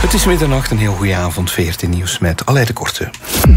Het is middernacht, een heel goede avond. 14 nieuws met Aleid de Korte.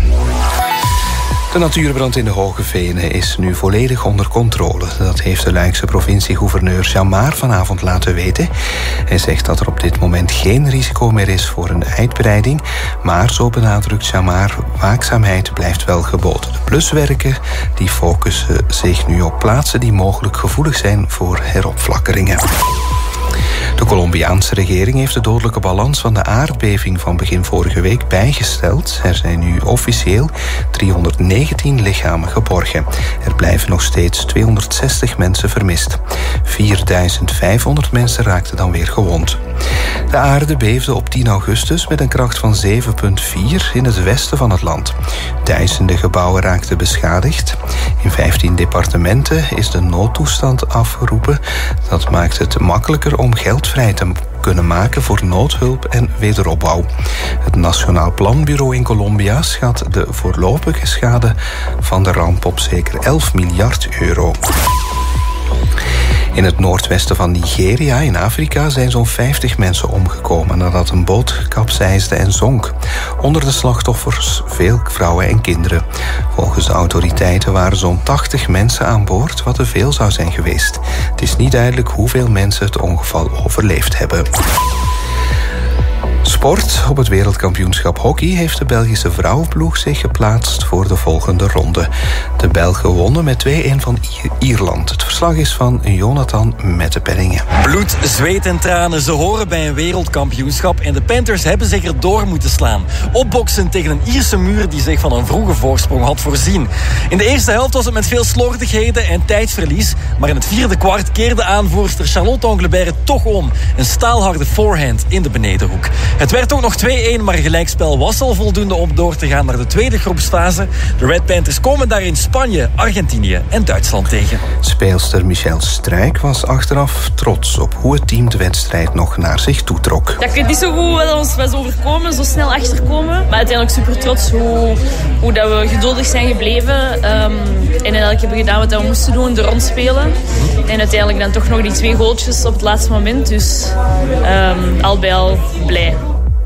De natuurbrand in de Hoge Venen is nu volledig onder controle. Dat heeft de Luikse provincie-gouverneur Jamar vanavond laten weten. Hij zegt dat er op dit moment geen risico meer is voor een uitbreiding. Maar, zo benadrukt Jamar, waakzaamheid blijft wel geboden. De bluswerken die focussen zich nu op plaatsen die mogelijk gevoelig zijn voor heropflakkeringen. De Colombiaanse regering heeft de dodelijke balans van de aardbeving van begin vorige week bijgesteld. Er zijn nu officieel 319 lichamen geborgen. Er blijven nog steeds 260 mensen vermist. 4500 mensen raakten dan weer gewond. De aarde beefde op 10 augustus met een kracht van 7,4 in het westen van het land. Duizenden gebouwen raakten beschadigd. In 15 departementen is de noodtoestand afgeroepen. Dat maakt het makkelijker om geld vrij te kunnen maken voor noodhulp en wederopbouw. Het Nationaal Planbureau in Colombia schat de voorlopige schade van de ramp op zeker 11 miljard euro. In het noordwesten van Nigeria in Afrika zijn zo'n 50 mensen omgekomen nadat een boot kapseisde en zonk. Onder de slachtoffers veel vrouwen en kinderen. Volgens de autoriteiten waren zo'n 80 mensen aan boord, wat te veel zou zijn geweest. Het is niet duidelijk hoeveel mensen het ongeval overleefd hebben. Sport. Op het wereldkampioenschap hockey heeft de Belgische vrouwenploeg zich geplaatst voor de volgende ronde. De Belgen wonnen met 2-1 van Ierland. Het verslag is van Jonathan Mettepenningen. Bloed, zweet en tranen, ze horen bij een wereldkampioenschap en de Panthers hebben zich erdoor moeten slaan. Opboksen tegen een Ierse muur die zich van een vroege voorsprong had voorzien. In de eerste helft was het met veel slordigheden en tijdverlies, maar in het vierde kwart keerde aanvoerster Charlotte Anglebert het toch om. Een staalharde forehand in de benedenhoek. Het werd ook nog 2-1, maar gelijkspel was al voldoende om door te gaan naar de tweede groepsfase. De Red Panthers komen daarin Spanje, Argentinië en Duitsland tegen. Speelster Michelle Struyck was achteraf trots op hoe het team de wedstrijd nog naar zich toe trok. Dat ik niet zo goed wat ons was overkomen, zo snel achterkomen. Maar uiteindelijk super trots hoe dat we geduldig zijn gebleven. En eigenlijk hebben we gedaan wat we moesten doen, de rond spelen. En uiteindelijk dan toch nog die 2 goaltjes op het laatste moment. Dus al bij al blij.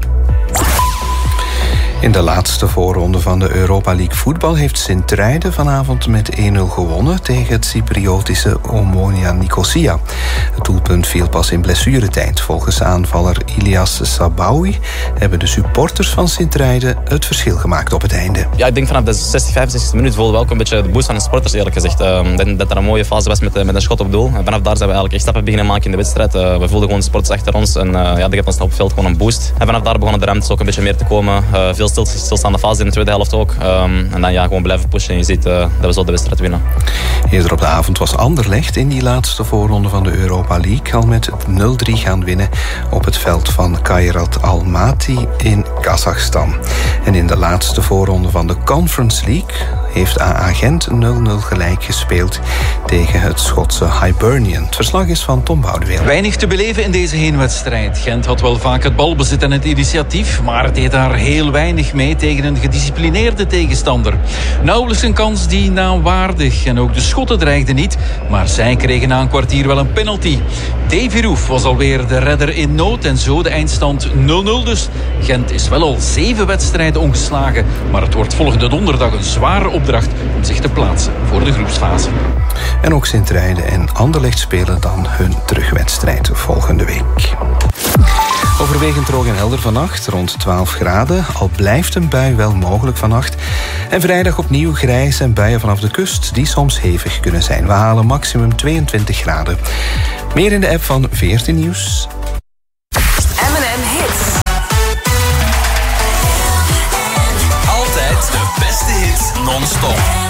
In de laatste voorronde van de Europa League voetbal heeft Sint-Truiden vanavond met 1-0 gewonnen tegen het Cypriotische Omonia Nicosia. Het doelpunt viel pas in blessuretijd. Volgens aanvaller Ilias Sabaoui hebben de supporters van Sint-Truiden het verschil gemaakt op het einde. Ja, ik denk vanaf de 65 minuut voelde we ook een beetje de boost van de supporters, eerlijk gezegd. Dat er een mooie fase was met een schot op doel. En vanaf daar zijn we eigenlijk echt stappen beginnen maken in de wedstrijd. We voelden gewoon de supporters achter ons en dat geeft ons op het veld gewoon een boost. En vanaf daar begonnen de ruimtes ook een beetje meer te komen. Veel stilstaande fase in de tweede helft ook. En dan gewoon blijven pushen en je ziet dat we zo de wedstrijd winnen. Eerder op de avond was Anderlecht in die laatste voorronde van de Europa League al met 0-3 gaan winnen op het veld van Kairat Almaty in Kazachstan. En in de laatste voorronde van de Conference League heeft AA Gent 0-0 gelijk gespeeld tegen het Schotse Hibernian. Het verslag is van Tom Boudewijn. Weinig te beleven in deze heenwedstrijd. Gent had wel vaak het balbezit en het initiatief, maar deed daar heel weinig mee tegen een gedisciplineerde tegenstander. Nauwelijks een kans die naamwaardig en ook de Schotten dreigden niet, maar zij kregen na een kwartier wel een penalty. Davy Roef was alweer de redder in nood en zo de eindstand 0-0 dus. Gent is wel al 7 wedstrijden ongeslagen, maar het wordt volgende donderdag een zware opdracht om zich te plaatsen voor de groepsfase. En ook Sint-Truiden en Anderlecht spelen dan hun terugwedstrijd volgende week. Overwegend droog en helder vannacht, rond 12 graden. Al blijft een bui wel mogelijk vannacht. En vrijdag opnieuw grijs en buien vanaf de kust die soms hevig kunnen zijn. We halen maximum 22 graden. Meer in de app van 14 Nieuws. M&M Hits. Altijd de beste hits non-stop.